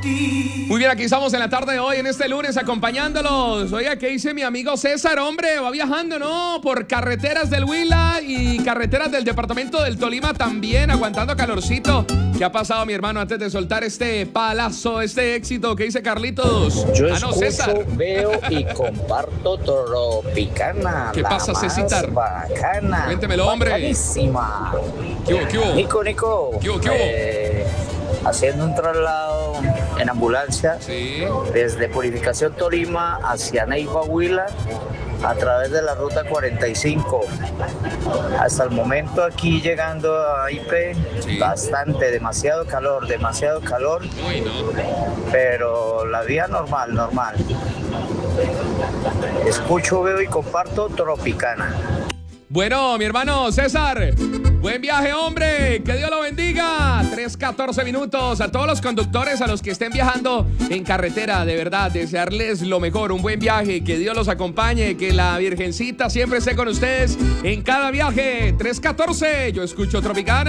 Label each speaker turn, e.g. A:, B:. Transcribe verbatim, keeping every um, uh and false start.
A: Muy bien, aquí estamos en la tarde de hoy, en este lunes, acompañándolos. Oiga, ¿qué dice mi amigo César? Hombre, va viajando, ¿no? Por carreteras del Huila y carreteras del departamento del Tolima también, aguantando calorcito. ¿Qué ha pasado, mi hermano, antes de soltar este palazo, este éxito? ¿Qué dice Carlitos?
B: Yo
A: ah, no,
B: escucho,
A: César.
B: veo y comparto Tropicana.
A: ¿Qué
B: la
A: pasa,
B: más
A: Cecitar?
B: bacana.
A: Cuéntemelo, hombre.
B: Bacanísima.
A: ¿Qué hubo, qué hubo?
B: Nico, Nico.
A: ¿Qué hubo, qué hubo?
B: eh, haciendo un traslado en ambulancia
A: Sí.
B: desde Purificación Tolima hacia Neiva, Huila, a través de la ruta cuarenta y cinco. Hasta el momento aquí llegando a I P,
A: Sí.
B: bastante, demasiado calor, demasiado calor,
A: Uy, no.
B: pero la vía normal, normal. Escucho, veo y comparto Tropicana.
A: Bueno, mi hermano César, buen viaje, hombre, que Dios lo bendiga. tres catorce minutos. A todos los conductores, a los que estén viajando en carretera, de verdad, desearles lo mejor, un buen viaje, que Dios los acompañe, que la Virgencita siempre esté con ustedes en cada viaje. tres catorce, yo escucho Tropicana.